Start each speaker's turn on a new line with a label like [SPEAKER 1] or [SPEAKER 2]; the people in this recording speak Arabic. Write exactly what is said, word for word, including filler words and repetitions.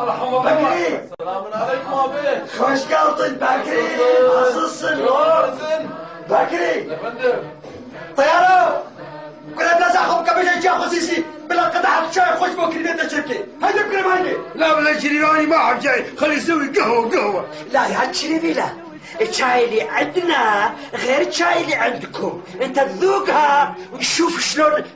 [SPEAKER 1] مرحبا
[SPEAKER 2] بكري.
[SPEAKER 1] السلام عليكم ابي.
[SPEAKER 2] خوش قلطن بكري. عزيزسن بكري.
[SPEAKER 1] يا فندم.
[SPEAKER 2] طيارة كنا بنزعهم قبل جاء خصيصي بلا قطعة شاي خوش بكري بيت الشركة. هيدا بكري ماني.
[SPEAKER 3] لا بلا شريراني ما حب شاي، خلي يسوي قهوة قهوة.
[SPEAKER 2] لا يا شريبي لا. الشاي اللي عندنا غير الشاي اللي عندكم. انت تذوقها وتشوف شلون